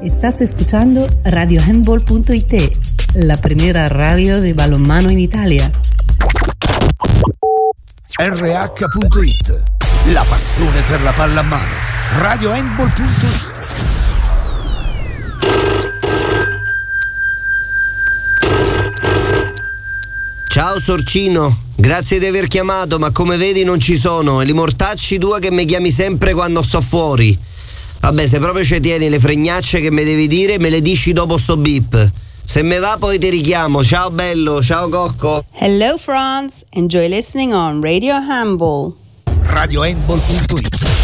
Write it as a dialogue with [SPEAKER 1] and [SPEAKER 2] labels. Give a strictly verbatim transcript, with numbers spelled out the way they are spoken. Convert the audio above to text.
[SPEAKER 1] Estás escuchando radio handball punto it, la primera radio de balonmano in Italia.
[SPEAKER 2] erre acca punto it, la passione per la pallamano. radio handball punto it.
[SPEAKER 3] Ciao Sorcino, grazie di aver chiamato, ma come vedi non ci sono. E li mortacci tua che mi chiami sempre quando sto fuori. Vabbè, se proprio ci tieni le fregnacce che mi devi dire, me le dici dopo sto beep. Se me va poi ti richiamo. Ciao bello, ciao Cocco.
[SPEAKER 4] Hello France, enjoy listening on Radio Handball.
[SPEAKER 2] radio handball punto it.